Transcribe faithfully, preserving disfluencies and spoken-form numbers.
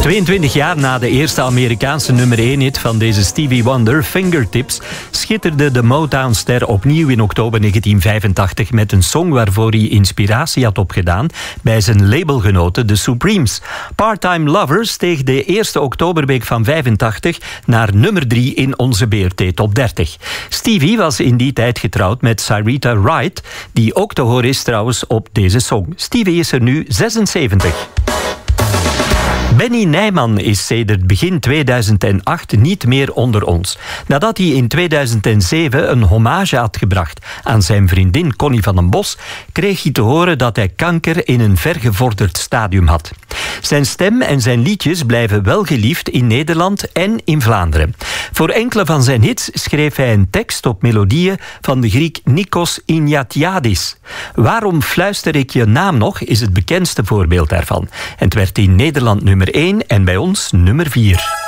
tweeëntwintig jaar na de eerste Amerikaanse nummer één hit van deze Stevie Wonder, Fingertips, schitterde de Motown-ster opnieuw in oktober negentien vijfentachtig met een song waarvoor hij inspiratie had opgedaan bij zijn labelgenoten, de Supremes. Part-Time Lover steeg de eerste oktoberweek van vijfentachtig naar nummer drie in onze B R T Top dertig. Stevie was in die tijd getrouwd met Syreeta Wright, die ook te horen is trouwens op deze song. Stevie is er nu zesenzeventig. Benny Nijman is sedert begin tweeduizend acht niet meer onder ons. Nadat hij in tweeduizend zeven een hommage had gebracht aan zijn vriendin Connie van den Bos, kreeg hij te horen dat hij kanker in een vergevorderd stadium had. Zijn stem en zijn liedjes blijven wel geliefd in Nederland en in Vlaanderen. Voor enkele van zijn hits schreef hij een tekst op melodieën van de Griek Nikos Ignatiadis. Waarom fluister ik je naam nog is het bekendste voorbeeld daarvan. En het werd in Nederland nummer één en bij ons nummer vier.